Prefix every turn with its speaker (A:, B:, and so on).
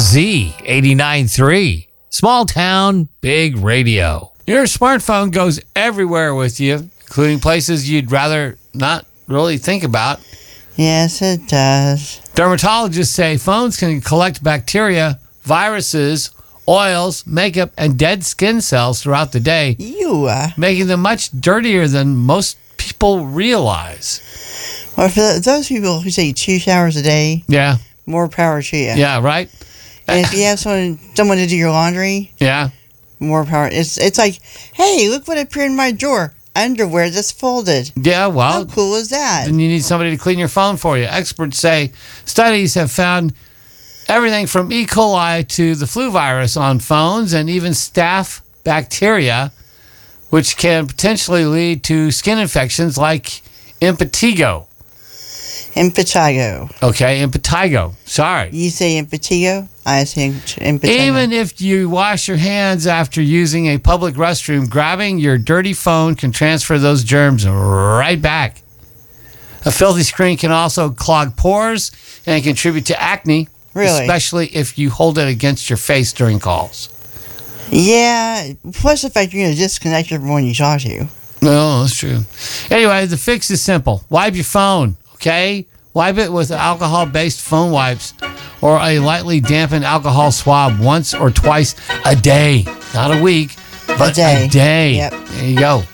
A: Z89.3. Small town, big radio. Your smartphone goes everywhere with you, including places you'd rather not really think about.
B: Yes, it does.
A: Dermatologists say phones can collect bacteria, viruses, oils, makeup, and dead skin cells throughout the day, making them much dirtier than most people realize.
B: Well, for those people who say 2 showers a day,
A: yeah,
B: more power to you.
A: Yeah, right?
B: And if you have someone to do your laundry,
A: yeah,
B: more power. It's like, hey, look what appeared in my drawer. Underwear that's folded.
A: Yeah, well,
B: how cool is that?
A: Then you need somebody to clean your phone for you. Experts say studies have found everything from E. coli to the flu virus on phones and even staph bacteria, which can potentially lead to skin infections like impetigo.
B: Impetigo.
A: Okay, impetigo. Sorry.
B: You say impetigo? I say impetigo.
A: Even if you wash your hands after using a public restroom, grabbing your dirty phone can transfer those germs right back. A filthy screen can also clog pores and contribute to acne,
B: really?
A: Especially if you hold it against your face during calls.
B: Yeah, plus the fact you're going to disconnect everyone you talk to.
A: No, that's true. Anyway, the fix is simple. Wipe your phone, okay? Wipe it with alcohol-based phone wipes or a lightly dampened alcohol swab once or twice a day. Not a week, but a day.
B: Yep.
A: There you go.